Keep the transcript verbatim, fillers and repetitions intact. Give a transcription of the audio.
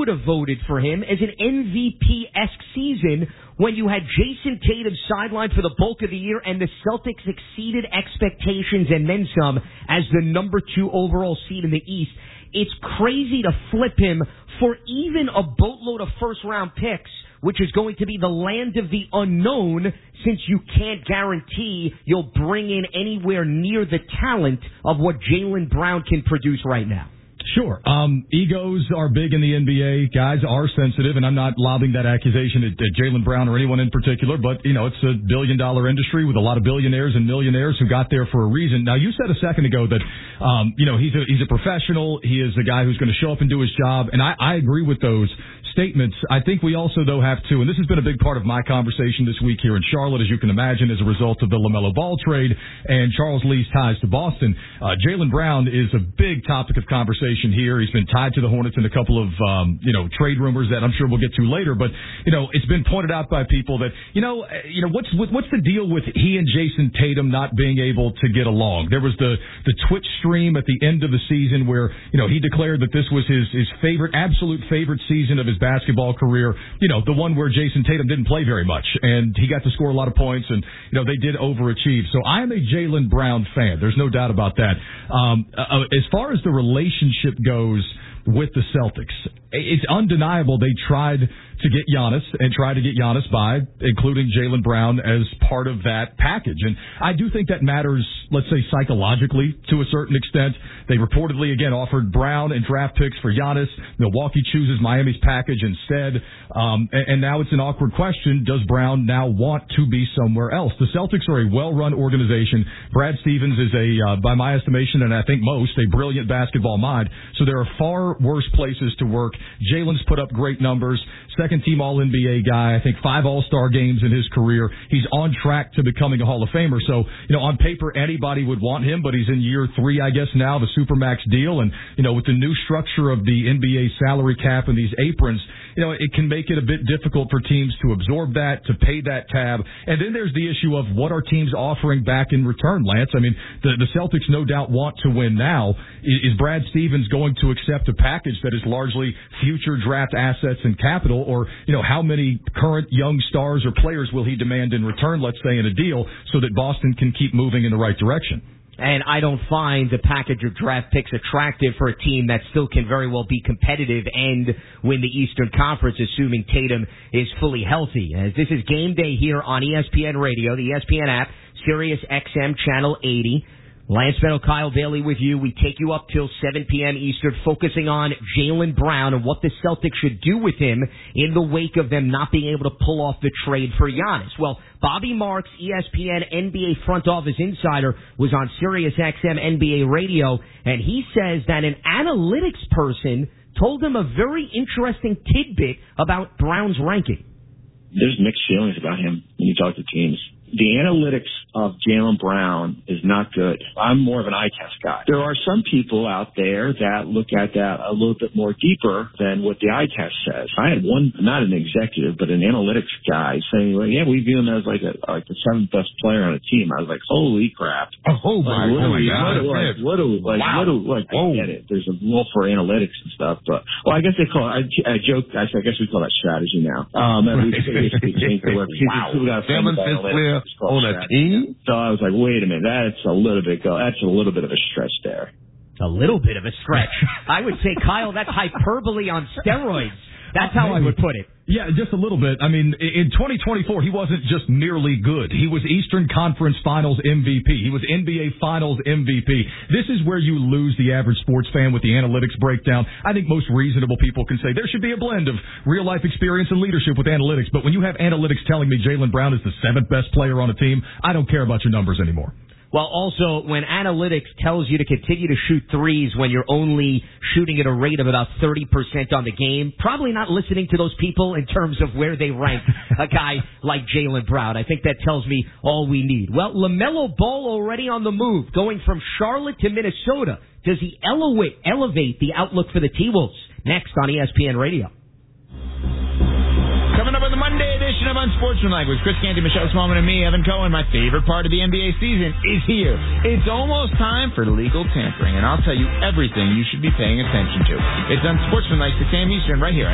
would have voted for him as an M V P-esque season when you had Jason Tatum sidelined for the bulk of the year and the Celtics exceeded expectations and then some as the number two overall seed in the East. It's crazy to flip him for even a boatload of first-round picks, which is going to be the land of the unknown, since you can't guarantee you'll bring in anywhere near the talent of what Jaylen Brown can produce right now. Sure. Um, egos are big in the N B A. Guys are sensitive, and I'm not lobbing that accusation at, at Jaylen Brown or anyone in particular, but, you know, it's a billion-dollar industry with a lot of billionaires and millionaires who got there for a reason. Now, you said a second ago that, um, you know, he's a, he's a professional. He is a guy who's going to show up and do his job, and I, I agree with those statements. I think we also, though, have to, and this has been a big part of my conversation this week here in Charlotte, as you can imagine, as a result of the LaMelo Ball trade and Charles Lee's ties to Boston. Uh, Jaylen Brown is a big topic of conversation here. He's been tied to the Hornets in a couple of, um, you know, trade rumors that I'm sure we'll get to later. But, you know, it's been pointed out by people that, you know, you know, what's what's the deal with he and Jason Tatum not being able to get along? There was the, the Twitch stream at the end of the season where, you know, he declared that this was his, his favorite, absolute favorite season of his basketball career. You know, the one where Jason Tatum didn't play very much, and he got to score a lot of points, and, you know, they did overachieve. So I am a Jaylen Brown fan. There's no doubt about that. Um, uh, as far as the relationship goes with the Celtics, it's undeniable they tried to get Giannis and tried to get Giannis by including Jaylen Brown as part of that package. And I do think that matters, let's say, psychologically to a certain extent. They reportedly, again, offered Brown and draft picks for Giannis. Milwaukee chooses Miami's package instead. Um, and, and now it's an awkward question. Does Brown now want to be somewhere else? The Celtics are a well-run organization. Brad Stevens is a, uh, by my estimation, and I think most, a brilliant basketball mind. So there are far worse places to work. Jaylen's put up great numbers. Second-team All-N B A guy. I think five All-Star games in his career. He's on track to becoming a Hall of Famer. So, you know, on paper, anybody would want him, but he's in year three, I guess, now, the Supermax deal. And, you know, with the new structure of the N B A salary cap and these aprons, you know, it can make it a bit difficult for teams to absorb that, to pay that tab. And then there's the issue of what are teams offering back in return, Lance? I mean, the, the Celtics no doubt want to win now. Is, is Brad Stevens going to accept a package that is largely future draft assets and capital? Or, you know, how many current young stars or players will he demand in return, let's say, in a deal, so that Boston can keep moving in the right direction? And I don't find the package of draft picks attractive for a team that still can very well be competitive and win the Eastern Conference, assuming Tatum is fully healthy. As this is game day here on E S P N Radio, the E S P N app, Sirius X M Channel eighty. Lance Meadow, Kyle Daly with you. We take you up till seven p.m. Eastern, focusing on Jaylen Brown and what the Celtics should do with him in the wake of them not being able to pull off the trade for Giannis. Well, Bobby Marks, E S P N N B A front office insider, was on Sirius X M N B A radio, and he says that an analytics person told him a very interesting tidbit about Brown's ranking. There's mixed feelings about him when you talk to teams. The analytics of Jaylen Brown is not good. I'm more of an eye test guy. There are some people out there that look at that a little bit more deeper than what the eye test says. I had one, not an executive, but an analytics guy saying, well, yeah, we view him as like a, like the seventh best player on a team. I was like, holy crap. Oh, my, like, oh my God. Like, what do, like, wow. what do, like, I get it. There's a role for analytics and stuff, but, well, I guess they call it, I, I joke, I guess we call that strategy now. Um, and we basically changed the word. Wow. Seventh best player on a team? So I was like, wait a minute, that's a little bit go. That's a little bit of a stretch there. A little bit of a stretch. I would say, Kyle, that's hyperbole on steroids. That's how I would put it. Yeah, just a little bit. I mean, in twenty twenty-four, he wasn't just merely good. He was Eastern Conference Finals M V P. He was N B A Finals M V P. This is where you lose the average sports fan with the analytics breakdown. I think most reasonable people can say there should be a blend of real-life experience and leadership with analytics. But when you have analytics telling me Jaylen Brown is the seventh best player on a team, I don't care about your numbers anymore. Well, also, when analytics tells you to continue to shoot threes when you're only shooting at a rate of about thirty percent on the game, probably not listening to those people in terms of where they rank a guy like Jaylen Brown. I think that tells me all we need. Well, LaMelo Ball already on the move, going from Charlotte to Minnesota. Does he elevate, elevate the outlook for the T-Wolves? Next on E S P N Radio. Coming up on the Monday edition of Unsportsmanlike with Chris Canty, Michelle Smallman, and me, Evan Cohen. My favorite part of the N B A season is here. It's almost time for legal tampering, and I'll tell you everything you should be paying attention to. It's Unsportsmanlike, six a.m. Eastern, right here.